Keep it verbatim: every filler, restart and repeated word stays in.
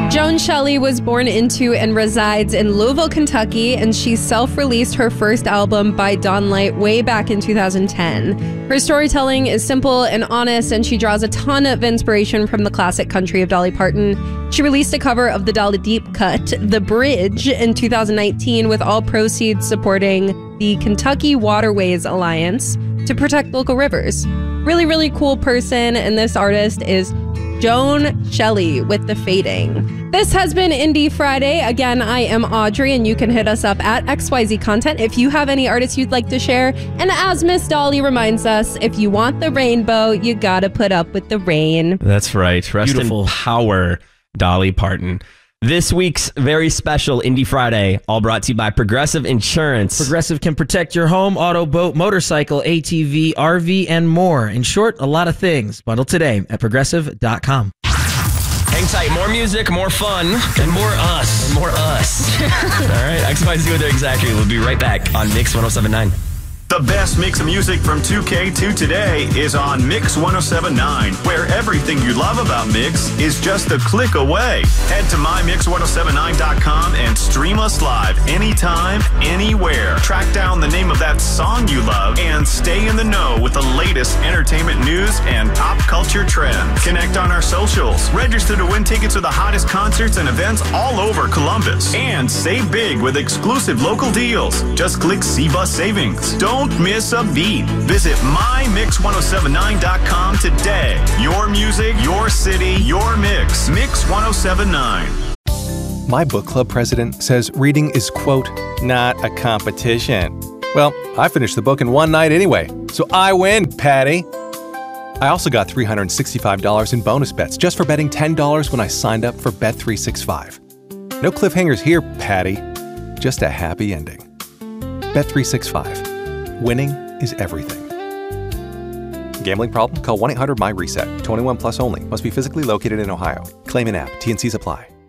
Joan Shelley was born into and resides in Louisville, Kentucky, and she self-released her first album, By Dawnlight, way back in two thousand ten. Her storytelling is simple and honest, and she draws a ton of inspiration from the classic country of Dolly Parton. She released a cover of the Dolly deep cut, The Bridge, in two thousand nineteen, with all proceeds supporting the Kentucky Waterways Alliance to protect local rivers. Really, really cool person, and this artist is Joan Shelley with The Fading. This has been Indie Friday. Again, I am Audrey, and you can hit us up at X Y Z Content if you have any artists you'd like to share. And as Miss Dolly reminds us, if you want the rainbow, you gotta put up with the rain. That's right. Rest Beautiful. in power, Dolly Parton. This week's very special Indie Friday, all brought to you by Progressive Insurance. Progressive can protect your home, auto, boat, motorcycle, A T V, R V, and more. In short, a lot of things. Bundle today at progressive dot com. Hang tight. More music, more fun, and more us. And more us. All right. X Y Z with their Exactly. We'll be right back on Mix one oh seven point nine. The best mix of music from two K to today is on Mix one oh seven point nine, where everything you love about Mix is just a click away. Head to my mix one oh seven nine dot com and stream us live anytime, anywhere. Track down the name of that song you love and stay in the know with the latest entertainment news and pop culture trends. Connect on our socials. Register to win tickets to the hottest concerts and events all over Columbus. And save big with exclusive local deals. Just click C-Bus Savings. Don't Don't miss a beat. Visit my mix one oh seven nine dot com today. Your music, your city, your mix. Mix one oh seven point nine. My book club president says reading is, quote, not a competition. Well, I finished the book in one night anyway, so I win, Patty. I also got three hundred sixty-five dollars in bonus bets just for betting ten dollars when I signed up for Bet three sixty-five. No cliffhangers here, Patty. Just a happy ending. Bet three sixty-five. Winning is everything. Gambling problem? Call one eight hundred M Y RESET. twenty-one plus only. Must be physically located in Ohio. Claim in app. T and Cs apply.